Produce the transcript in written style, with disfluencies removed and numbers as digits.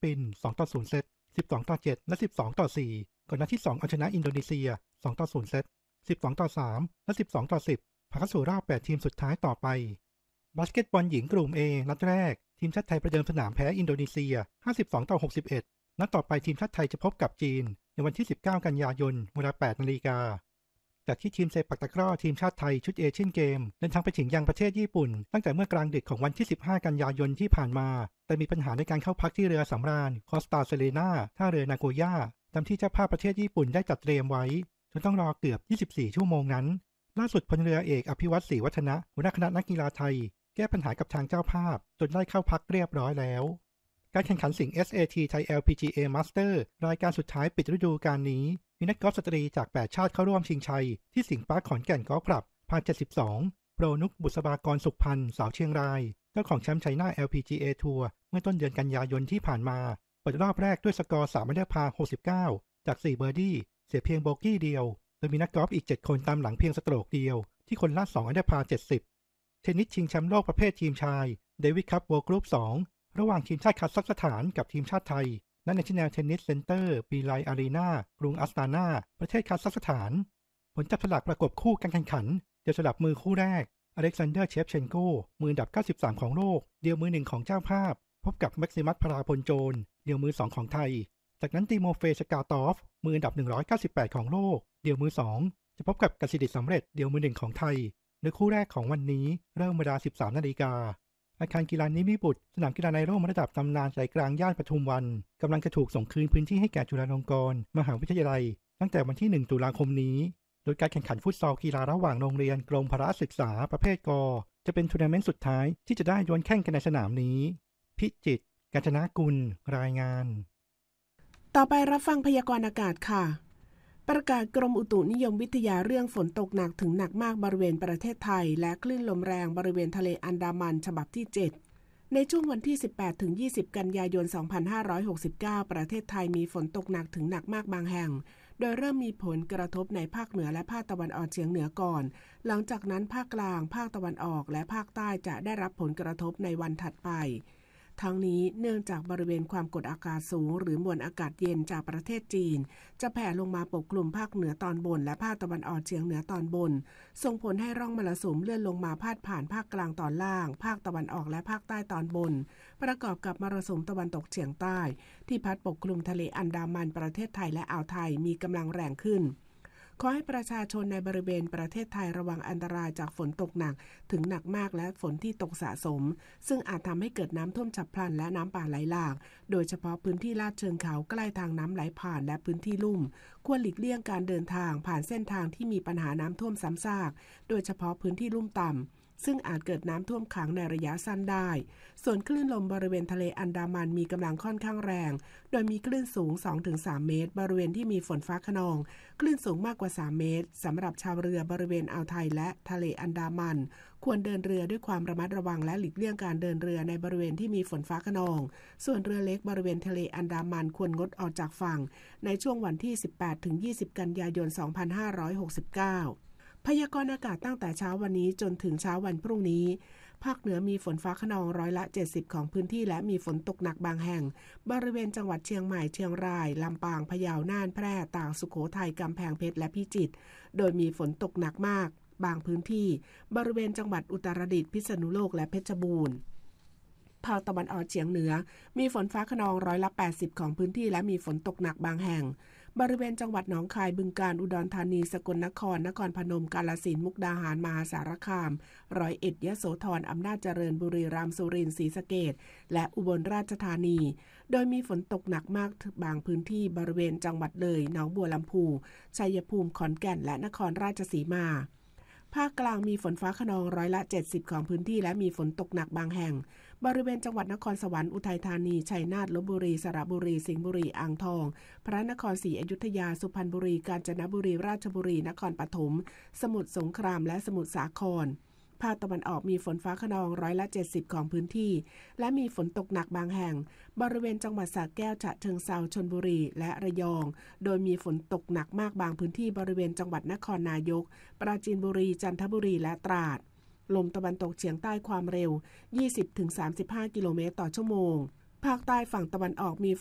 ปิน2-0เซต12-7และ12-4ก่อนนัดที่2เอาชนะอินโดนีเซีย2-0เซต12-3และ12-10ผ่านเข้าสู่รอบ8ทีมสุดท้ายต่อไปบาสเกตบอลหญิงกลุ่ม A นัดแรกทีมชาติไทยประเดิมสนามแพ้อินโดนีเซีย52-61นัดต่อไปทีมชาติไทยจะพบกับจีนในวันที่19กันยายนเวลา 8 นาฬิกาจากที่ทีมเซปักตะกร้อทีมชาติไทยชุดเอเชียนเกมเดินทางไปถึงยังประเทศญี่ปุ่นตั้งแต่เมื่อกลางดึกของวันที่15กันยายนที่ผ่านมาแต่มีปัญหาในการเข้าพักที่เรือสำราญคอสตาเซเลนาท่าเรือนาโกย่าตามที่เจ้าภาพประเทศญี่ปุ่นได้จัดเตรียมไว้จนต้องรอเกือบ24ชั่วโมงนั้นล่าสุดพลเรือเอกอภิวัตรศรีวัฒนะหัวหน้าคณะนักกีฬาไทยแก้ปัญหากับทางเจ้าภาพจนได้เข้าพักเรียบร้อยแล้วการแข่งขันสิงห์ SAT Thai LPGA Master รายการสุดท้ายปิดฤดูกาลนี้มีนักกอล์ฟสตรีจาก8ชาติเข้าร่วมชิงชัยที่สิงห์ปาร์คขอนแก่นกอล์ฟคลับพา72โปรนุกบุษบากรสุขพันธ์สาวเชียงรายเจ้าของแชมป์ไชน่า LPGA ทัวร์เมื่อต้นเดือนกันยายนที่ผ่านมาเปิดรอบแรกด้วยสกอร์3อันเดอร์พาร์69จาก4เบอร์ดี้เสียเพียงโบกี้เดียวโดยมีนักกอล์ฟอีก7คนตามหลังเพียงสโตรกเดียวที่คนละ2อันเดอร์พาร์70เทนนิสชิงแชมป์โลกประเภททีมชายเดวิดคัพเวิลด์กรุ๊ป2ระหว่างทีมชาติคัซัคสถานกับทีมชาติไทยณ National Tennis Center บีไลอารีนากรุงอัสตานาประเทศคัซัคสถานผลจับสลากประกบคู่การแข่งขันเดี๋ยวสลับมือคู่แรกอเล็กซานเดอร์เชฟเชนโกมืออันดับ93ของโลกเดียวมือ1ของเจ้าภาพพบกับแม็กซิมัสพลาพลโจนเดียวมือ2ของไทยจากนั้นติโมเฟสกาตอฟมืออันดับ198ของโลกเดียวมือ2จะพบกับกสิดิษฐ์สำเร็จเดียวมือ1ของไทยโดยคู่แรกของวันนี้เริ่มเวลา 13 นาฬิกาอาคารกีฬานิมิบุตรสนามกีฬาในร่มระดับตำนานใจกลางย่านปทุมวันกำลังจะถูกส่งคืนพื้นที่ให้แก่จุฬาลงกรณ์มหาวิทยาลัยตั้งแต่วันที่1ตุลาคมนี้โดยการแข่งขันฟุตซอลกีฬาระหว่างโรงเรียนกรมพละศึกษาประเภทกจะเป็นทัวร์นาเมนต์สุดท้ายที่จะได้ดวลแข่งกันในสนามนี้พิจิตร กาญจนกุลรายงานต่อไปรับฟังพยากรณ์อากาศค่ะประกาศกรมอุตุนิยมวิทยาเรื่องฝนตกหนักถึงหนักมากบริเวณประเทศไทยและคลื่นลมแรงบริเวณทะเลอันดามันฉบับที่7ในช่วงวันที่18ถึง20กันยายน2569ประเทศไทยมีฝนตกหนักถึงหนักมากบางแห่งโดยเริ่มมีผลกระทบในภาคเหนือและภาคตะวันออกเฉียงเหนือก่อนหลังจากนั้นภาคกลางภาคตะวันออกและภาคใต้จะได้รับผลกระทบในวันถัดไปทั้งนี้เนื่องจากบริเวณความกดอากาศสูงหรือมวลอากาศเย็นจากประเทศจีนจะแผ่ลงมาปกคลุมภาคเหนือตอนบนและภาคตะวันออกเฉียงเหนือตอนบนส่งผลให้ร่องมรสุมเลื่อนลงมาพาดผ่านภาคกลางตอนล่างภาคตะวันออกและภาคใต้ตอนบนประกอบกับมรสุมตะวันตกเฉียงใต้ที่พัดปกคลุมทะเลอันดามันประเทศไทยและอ่าวไทยมีกำลังแรงขึ้นขอให้ประชาชนในบริเวณประเทศไทยระวังอันตรายจากฝนตกหนักถึงหนักมากและฝนที่ตกสะสมซึ่งอาจทำให้เกิดน้ำท่วมฉับพลันและน้ำป่าไหลหลากโดยเฉพาะพื้นที่ลาดเชิงเขาใกล้ทางน้ำไหลผ่านและพื้นที่ลุ่มควรหลีกเลี่ยงการเดินทางผ่านเส้นทางที่มีปัญหาน้ำท่วมซ้ำซากโดยเฉพาะพื้นที่ลุ่มต่ำซึ่งอาจเกิดน้ำท่วมขังในระยะสั้นได้ส่วนคลื่นลมบริเวณทะเลอันดามันมีกำลังค่อนข้างแรงโดยมีคลื่นสูง 2-3 เมตรบริเวณที่มีฝนฟ้าคะนองคลื่นสูงมากกว่า3เมตรสำหรับชาวเรือบริเวณอ่าวไทยและทะเลอันดามันควรเดินเรือด้วยความระมัดระวังและหลีกเลี่ยงการเดินเรือในบริเวณที่มีฝนฟ้าคะนองส่วนเรือเล็กบริเวณทะเลอันดามันควรงดออกจากฝั่งในช่วงวันที่ 18-20 กันยายน 2569พยากรณ์อากาศตั้งแต่เช้าวันนี้จนถึงเช้าวันพรุ่งนี้ภาคเหนือมีฝนฟ้าคะนอง70%ของพื้นที่และมีฝนตกหนักบางแห่งบริเวณจังหวัดเชียงใหม่เชียงรายลำปางพะเยาน่านแพร่ตากสุโขทัยกำแพงเพชรและพิจิตรโดยมีฝนตกหนักมากบางพื้นที่บริเวณจังหวัดอุตรดิตถ์พิษณุโลกและเพชรบูรณ์ภาคตะวันออกเฉียงเหนือมีฝนฟ้าคะนอง80%ของพื้นที่และมีฝนตกหนักบางแห่งบริเวณจังหวัดหนองคายบึงกาฬอุดรธานีสกลนครนครพนมกาฬสินธุ์มุกดาหารมหาสารคามร้อยเอ็ดยโสธรอำนาจเจริญบุรีรัมย์สุรินทร์ศรีสะเกษและอุบลราชธานีโดยมีฝนตกหนักมากบางพื้นที่บริเวณจังหวัดเลยหนองบัวลำพูชัยภูมิขอนแก่นและนครราชสีมาภาคกลางมีฝนฟ้าคะนอง70%ของพื้นที่และมีฝนตกหนักบางแห่งบริเวณจังหวัดนครสวรรค์อุทัยธานีชัยนาทลพบุรีสระบุรีสิงห์บุรีอ่างทองพระนครศรีอยุธยาสุพรรณบุรีกาญจนบุรีราชบุรีนครปฐมสมุทรสงครามและสมุทรสาครภาคตะวันออกมีฝนฟ้าคะนอง70%ของพื้นที่และมีฝนตกหนักบางแห่งบริเวณจังหวัดสระแก้วฉะเชิงเทราชลบุรีและระยองโดยมีฝนตกหนักมากบางพื้นที่บริเวณจังหวัดนครนายกปราจีนบุรีจันทบุรีและตราดลมตะวันตกเฉียงใต้ความเร็ว 20-35 กิโลเมตรต่อชั่วโมงภาคใต้ฝั่งตะวันออกมี